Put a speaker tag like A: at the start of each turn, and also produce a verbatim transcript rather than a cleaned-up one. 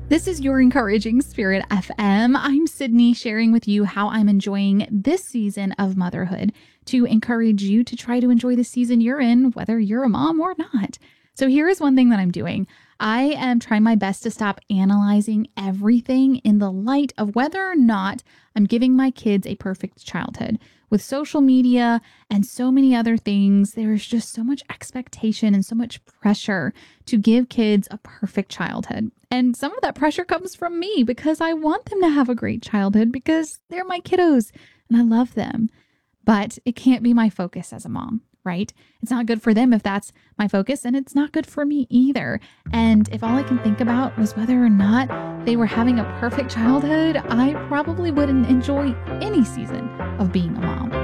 A: This is Your Encouraging Spirit F M. I'm Sydney, sharing with you how I'm enjoying this season of motherhood to encourage you to try to enjoy the season you're in, whether you're a mom or not. So here is one thing that I'm doing. I am trying my best to stop analyzing everything in the light of whether or not I'm giving my kids a perfect childhood. With social media and so many other things, there's just so much expectation and so much pressure to give kids a perfect childhood. And some of that pressure comes from me because I want them to have a great childhood because they're my kiddos and I love them. But it can't be my focus as a mom, right? It's not good for them if that's my focus, and it's not good for me either. And if all I can think about was whether or not they were having a perfect childhood, I probably wouldn't enjoy any season of being a mom.